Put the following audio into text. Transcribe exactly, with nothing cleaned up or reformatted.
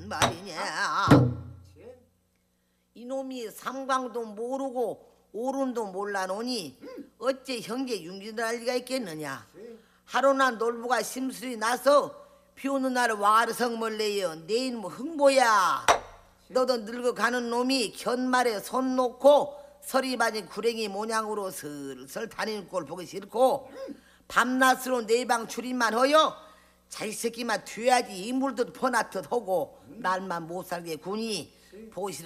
무슨 말이냐. 이놈이 삼광도 모르고 오른도 몰라노니 어째 형제 융진할 리가 있겠느냐. 하루나 놀부가 심술이 나서 비 오는 날 와르성물 내여 내 이놈 흥보야. 너도 늙어가는 놈이 견말에 손 놓고 서리 바진 구랭이 모양으로 슬슬 다니는 꼴 보기 싫고 밤낮으로 내 방 출입만 허여 자식새끼만 뒤야지 이물듯 퍼나듯 하고 날만 못 살게 구니 보기 싫어.